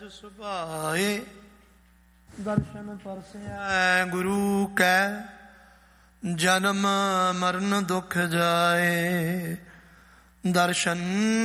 ਸੁਭਾਏ, ਦਰਸ਼ਨ ਪਰਸੈ ਗੁਰੂ ਕੈ, ਜਨਮ ਮਰਨ ਦੁਖ ਜਾਏ। ਦਰਸ਼ਨ